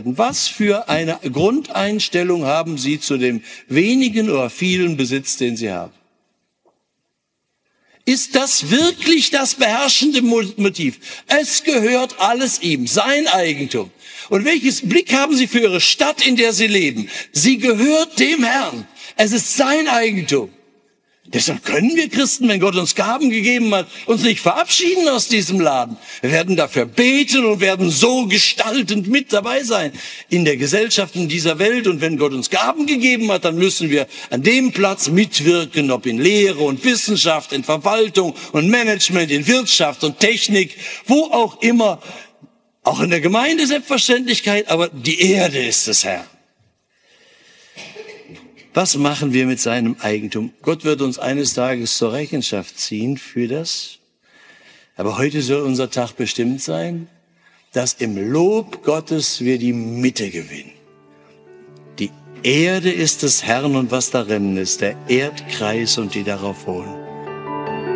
werden. Was für eine Grundeinstellung haben Sie zu dem wenigen oder vielen Besitz, den Sie haben? Ist das wirklich das beherrschende Motiv? Es gehört alles ihm, sein Eigentum. Und welches Blick haben Sie für Ihre Stadt, in der Sie leben? Sie gehört dem Herrn. Es ist sein Eigentum. Deshalb können wir Christen, wenn Gott uns Gaben gegeben hat, uns nicht verabschieden aus diesem Laden. Wir werden dafür beten und werden so gestaltend mit dabei sein in der Gesellschaft, in dieser Welt. Und wenn Gott uns Gaben gegeben hat, dann müssen wir an dem Platz mitwirken, ob in Lehre und Wissenschaft, in Verwaltung und Management, in Wirtschaft und Technik, wo auch immer. Auch in der Gemeinde Selbstverständlichkeit, aber die Erde ist des Herrn. Was machen wir mit seinem Eigentum? Gott wird uns eines Tages zur Rechenschaft ziehen für das. Aber heute soll unser Tag bestimmt sein, dass im Lob Gottes wir die Mitte gewinnen. Die Erde ist des Herrn und was darin ist, der Erdkreis und die darauf wohnen.